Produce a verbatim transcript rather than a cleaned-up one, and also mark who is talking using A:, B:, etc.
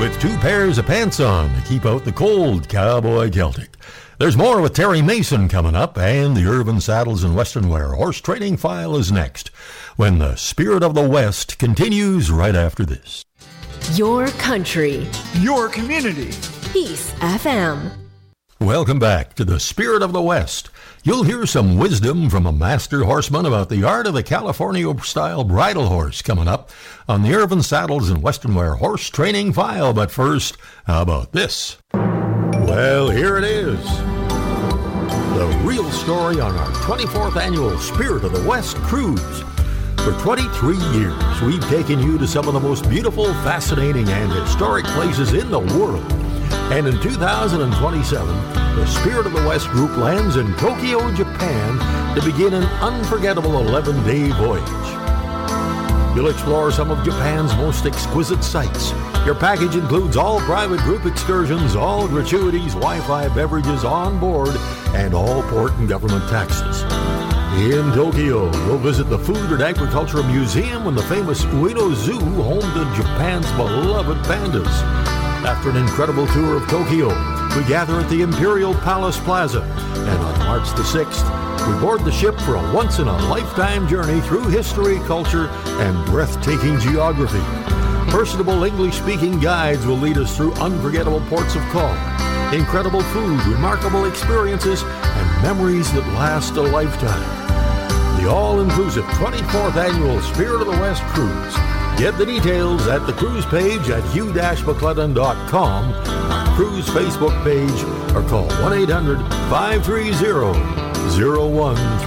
A: with two pairs of pants on to keep out the cold, Cowboy Celtic. There's more with Terry Mason coming up, and the Irvin Saddles and Western Wear Horse Training File is next, when the Spirit of the West continues right after this.
B: Your country.
C: Your community.
B: Peace F M.
A: Welcome back to the Spirit of the West. You'll hear some wisdom from a master horseman about the art of the California-style bridle horse coming up on the Irvin Saddles and Western Wear Horse Training File. But first, how about this? Well, here it is. The real story on our twenty-fourth annual Spirit of the West cruise. For twenty-three years, we've taken you to some of the most beautiful, fascinating, and historic places in the world. And in two thousand twenty-seven, the Spirit of the West group lands in Tokyo, Japan to begin an unforgettable eleven-day voyage. You'll explore some of Japan's most exquisite sights. Your package includes all private group excursions, all gratuities, Wi-Fi, beverages on board, and all port and government taxes. In Tokyo, you'll visit the Food and Agricultural Museum and the famous Ueno Zoo, home to Japan's beloved pandas. After an incredible tour of Tokyo, we gather at the Imperial Palace Plaza, and on March the sixth, we board the ship for a once-in-a-lifetime journey through history, culture, and breathtaking geography. Personable English-speaking guides will lead us through unforgettable ports of call, incredible food, remarkable experiences, and memories that last a lifetime. The all-inclusive twenty-fourth Annual Spirit of the West Cruise. Get the details at the cruise page at hugh dash mcclellan dot com, our cruise Facebook page, or call one eight hundred five three zero zero one